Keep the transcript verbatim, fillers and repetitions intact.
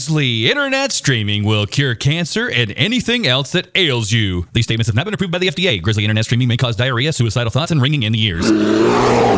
Grizzly internet streaming will cure cancer and anything else that ails you. These statements have not been approved by the F D A. Grizzly internet streaming may cause diarrhea, suicidal thoughts, and ringing in the ears.